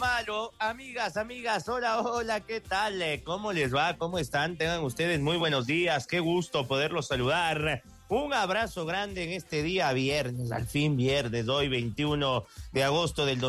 malo. Amigas, hola, ¿qué tal? ¿Cómo les va? ¿Cómo están? Tengan ustedes muy buenos días. Qué gusto poderlos saludar. Un abrazo grande en este día viernes, al fin viernes, hoy 21 de agosto del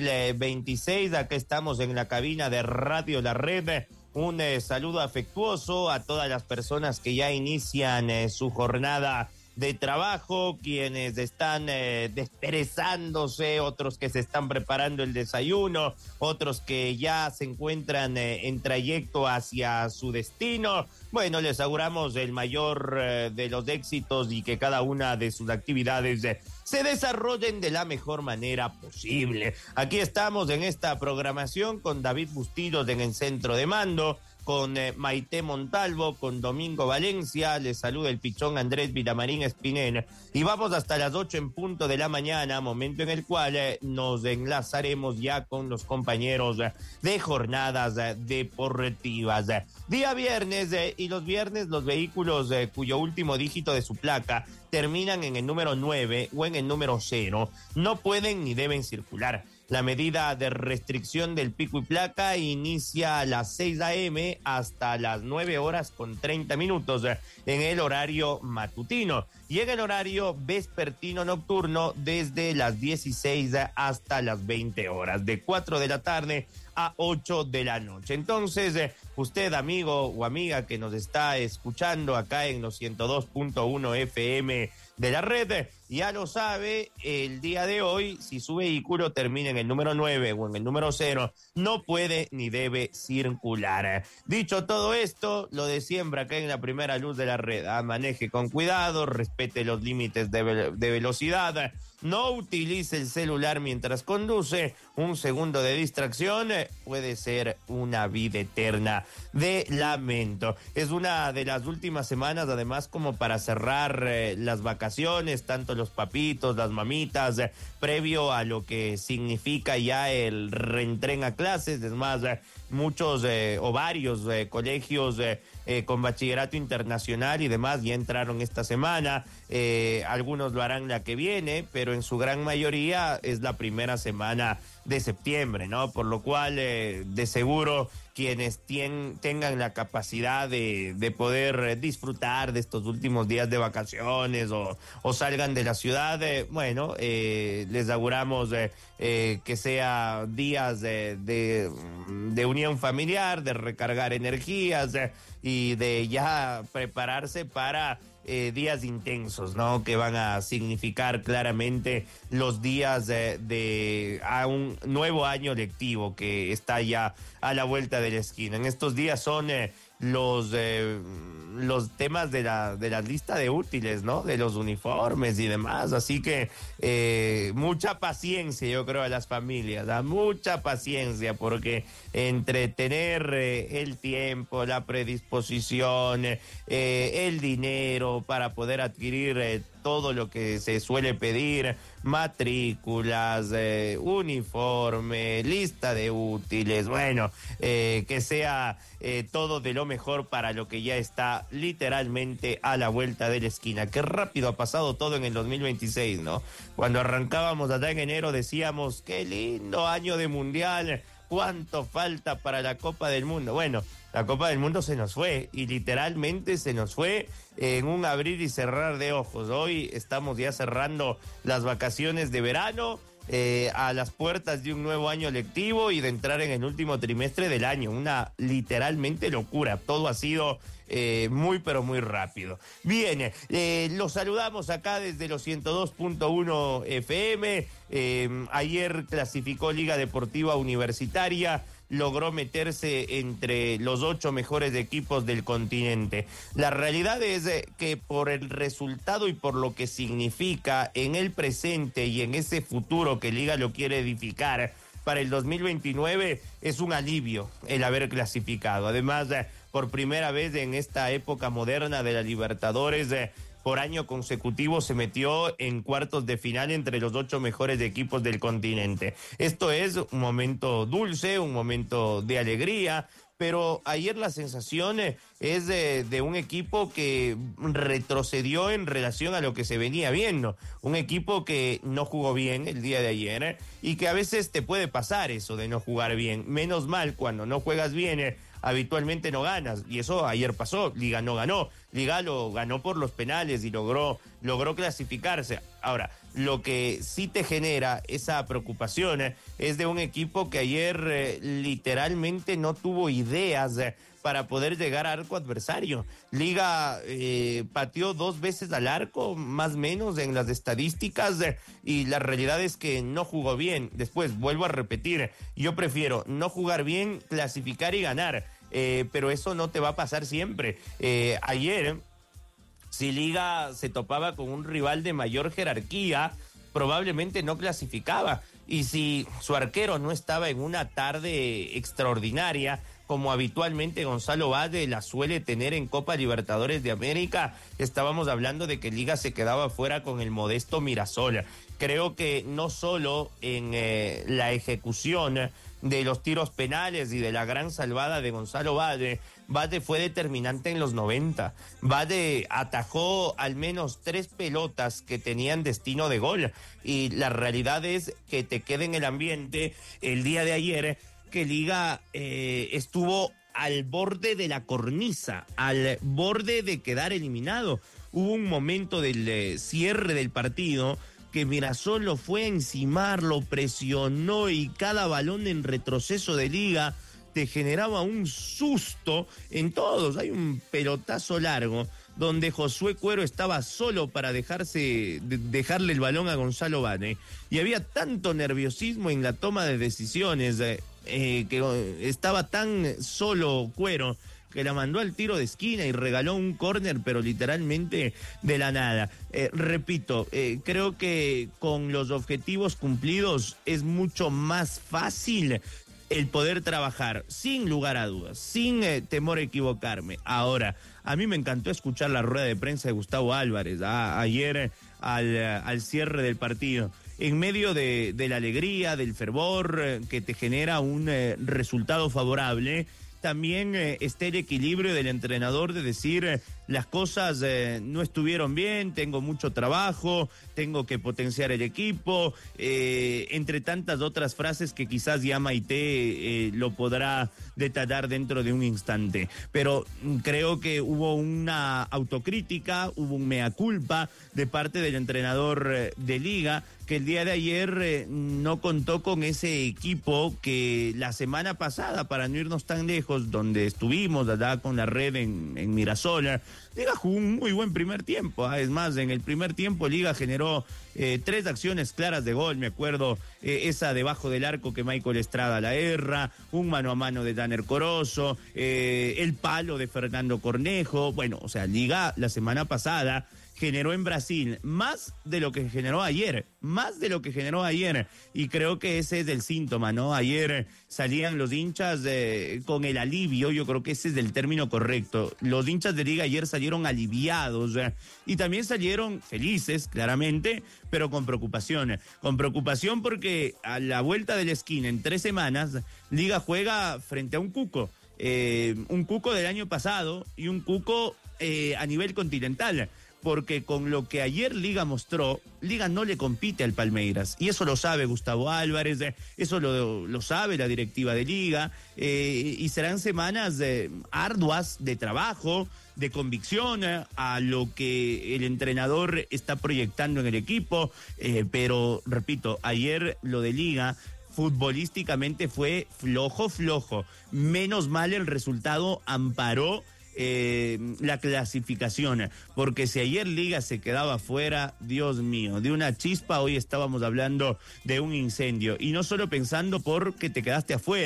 2026. Acá estamos en la cabina de Radio La Red. Un saludo afectuoso a todas las personas que ya inician su jornada de trabajo, quienes están desperezándose, otros que se están preparando el desayuno, otros que ya se encuentran en trayecto hacia su destino. Bueno, les auguramos el mayor de los éxitos y que cada una de sus actividades se desarrollen de la mejor manera posible. Aquí estamos en esta programación con David Bustillos en el centro de mando, con Maite Montalvo, con Domingo Valencia, les saluda el pichón Andrés Villamarín Espinel, y vamos hasta las 8 en punto de la mañana, momento en el cual nos enlazaremos ya con los compañeros de jornadas deportivas. Día viernes, y los viernes los vehículos cuyo último dígito de su placa terminan en el número 9 o en el número 0, no pueden ni deben circular. La medida de restricción del pico y placa inicia a las 6 a.m. hasta las 9 horas con 30 minutos en el horario matutino y en el horario vespertino nocturno desde las 16 hasta las 20 horas, de 4 de la tarde a 8 de la noche. Entonces, usted, amigo o amiga que nos está escuchando acá en los 102.1 FM de la red, ya lo sabe, el día de hoy, si su vehículo termina en el número 9 o en el número 0, no puede ni debe circular. Dicho todo esto, lo de siempre acá en la primera luz de la red, maneje con cuidado, respete los límites de velocidad, no utilice el celular mientras conduce, un segundo de distracción puede ser una vida eterna de lamento. Es una de las últimas semanas, además, como para cerrar las vacaciones, tanto los papitos, las mamitas, previo a lo que significa ya el reentren a clases. Es más, muchos o varios colegios con bachillerato internacional y demás ya entraron esta semana, algunos lo harán la que viene, pero en su gran mayoría es la primera semana de septiembre, ¿no? Por lo cual, de seguro, quienes tengan la capacidad de poder disfrutar de estos últimos días de vacaciones o salgan de la ciudad, les auguramos que sea días de unión familiar, de recargar energías y de ya prepararse para días intensos, ¿no? Que van a significar claramente los días a un nuevo año lectivo que está ya a la vuelta de la esquina. En estos días son los temas de la lista de útiles, ¿no? De los uniformes y demás. Así que mucha paciencia, yo creo, a las familias, mucha paciencia, porque entre tener el tiempo, la predisposición, el dinero para poder adquirir todo lo que se suele pedir, matrículas, uniforme, lista de útiles, que sea todo de lo mejor para lo que ya está literalmente a la vuelta de la esquina. Qué rápido ha pasado todo en el 2026, ¿no? Cuando arrancábamos allá en enero decíamos, qué lindo año de mundial, cuánto falta para la Copa del Mundo. Bueno, la Copa del Mundo se nos fue y literalmente se nos fue en un abrir y cerrar de ojos. Hoy estamos ya cerrando las vacaciones de verano, a las puertas de un nuevo año lectivo y de entrar en el último trimestre del año. Una literalmente locura. Todo ha sido muy pero muy rápido. Bien, los saludamos acá desde los 102.1 FM. Ayer clasificó Liga Deportiva Universitaria, logró meterse entre los 8 mejores equipos del continente. La realidad es que por el resultado y por lo que significa en el presente y en ese futuro que Liga lo quiere edificar para el 2029, es un alivio el haber clasificado. Además, por primera vez en esta época moderna de la Libertadores, por año consecutivo se metió en cuartos de final entre los 8 mejores equipos del continente. Esto es un momento dulce, un momento de alegría, pero ayer la sensación es de un equipo que retrocedió en relación a lo que se venía viendo. Un equipo que no jugó bien el día de ayer y que a veces te puede pasar eso de no jugar bien. Menos mal, cuando no juegas bien, habitualmente no ganas, y eso ayer pasó. Liga no ganó, Liga lo ganó por los penales y logró clasificarse. Ahora, lo que sí te genera esa preocupación es de un equipo que ayer literalmente no tuvo ideas para poder llegar a arco adversario. Liga pateó 2 veces al arco, más o menos en las estadísticas, y la realidad es que no jugó bien. Después, vuelvo a repetir, yo prefiero no jugar bien, clasificar y ganar, pero eso no te va a pasar siempre. Ayer, si Liga se topaba con un rival de mayor jerarquía, probablemente no clasificaba. Y si su arquero no estaba en una tarde extraordinaria, como habitualmente Gonzalo Valle la suele tener en Copa Libertadores de América, estábamos hablando de que Liga se quedaba fuera con el modesto Mirasol. Creo que no solo en la ejecución de los tiros penales y de la gran salvada de Gonzalo Valle fue determinante en los 90. Valle atajó al menos 3 pelotas que tenían destino de gol, y la realidad es que te queda en el ambiente el día de ayer que Liga estuvo al borde de la cornisa, al borde de quedar eliminado. Hubo un momento del cierre del partido que Mirasol lo fue a encimar, lo presionó, y cada balón en retroceso de Liga te generaba un susto en todos. Hay un pelotazo largo donde Josué Cuero estaba solo para dejarle el balón a Gonzalo Valle, y había tanto nerviosismo en la toma de decisiones que estaba tan solo Cuero que la mandó al tiro de esquina y regaló un córner, pero literalmente de la nada. Repito, creo que con los objetivos cumplidos es mucho más fácil el poder trabajar, sin lugar a dudas, sin temor a equivocarme. Ahora, a mí me encantó escuchar la rueda de prensa de Gustavo Álvarez ayer al cierre del partido. En medio de la alegría, del fervor que te genera un resultado favorable, también está el equilibrio del entrenador de decir las cosas no estuvieron bien, tengo mucho trabajo, tengo que potenciar el equipo, entre tantas otras frases que quizás ya Maite lo podrá detallar dentro de un instante. Pero creo que hubo una autocrítica, hubo un mea culpa de parte del entrenador de Liga, que el día de ayer no contó con ese equipo que la semana pasada, para no irnos tan lejos, donde estuvimos allá con la red en Mirasol, Liga jugó un muy buen primer tiempo. Es más, en el primer tiempo Liga generó 3 acciones claras de gol. Me acuerdo esa debajo del arco que Michael Estrada la erra, un mano a mano de Danner Corozo, el palo de Fernando Cornejo. Bueno, o sea, Liga la semana pasada generó en Brasil más de lo que generó ayer, y creo que ese es el síntoma, ¿no? Ayer salían los hinchas con el alivio, yo creo que ese es el término correcto. Los hinchas de Liga ayer salieron aliviados y también salieron felices, claramente, pero con preocupación porque a la vuelta de la esquina, en 3 semanas, Liga juega frente a un cuco del año pasado y un cuco a nivel continental. Porque con lo que ayer Liga mostró, Liga no le compite al Palmeiras. Y eso lo sabe Gustavo Álvarez, eso lo sabe la directiva de Liga. Y serán semanas arduas de trabajo, de convicción a lo que el entrenador está proyectando en el equipo. Pero, repito, ayer lo de Liga futbolísticamente fue flojo. Menos mal el resultado amparó la clasificación, porque si ayer Liga se quedaba fuera, Dios mío, de una chispa, hoy estábamos hablando de un incendio, y no solo pensando porque te quedaste afuera,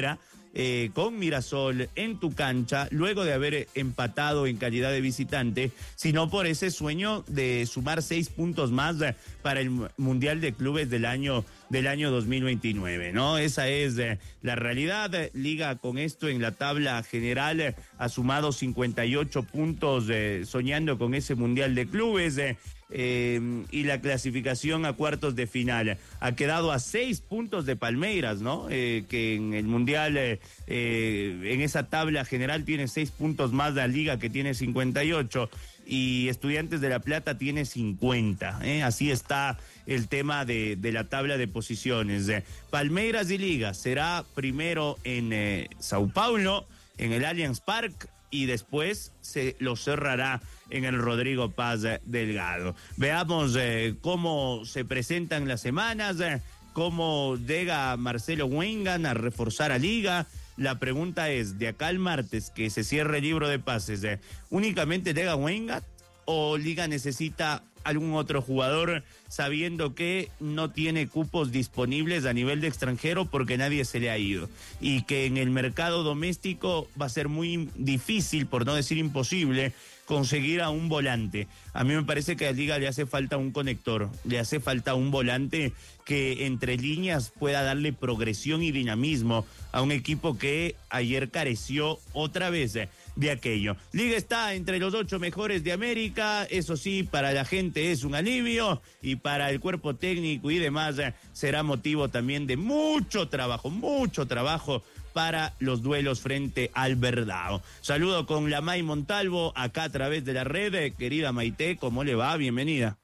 con Mirasol en tu cancha, luego de haber empatado en calidad de visitante, sino por ese sueño de sumar 6 puntos más para el Mundial de Clubes del año 2029, ¿no? Esa es la realidad. Liga con esto en la tabla general ha sumado 58 puntos soñando con ese Mundial de Clubes. Y la clasificación a cuartos de final ha quedado a 6 puntos de Palmeiras, ¿no? Que en el Mundial, en esa tabla general tiene 6 puntos más la Liga, que tiene 58, y Estudiantes de La Plata tiene 50, así está el tema de la tabla de posiciones. Palmeiras y Liga será primero en Sao Paulo, en el Allianz Parque, y después se lo cerrará en el Rodrigo Paz Delgado. Veamos cómo se presentan las semanas, cómo llega Marcelo Wengan a reforzar a Liga. La pregunta es, de acá al martes que se cierre el libro de pases, ¿únicamente llega Wengan o Liga necesita algún otro jugador, sabiendo que no tiene cupos disponibles a nivel de extranjero porque nadie se le ha ido, y que en el mercado doméstico va a ser muy difícil, por no decir imposible, conseguir a un volante? A mí me parece que a la Liga le hace falta un conector, le hace falta un volante que entre líneas pueda darle progresión y dinamismo a un equipo que ayer careció otra vez de aquello. Liga está entre los 8 mejores de América, eso sí, para la gente es un alivio, y para el cuerpo técnico y demás será motivo también de mucho trabajo para los duelos frente al Verdao. Saludo con la May Montalvo acá a través de la red. Querida Maite, ¿cómo le va? Bienvenida.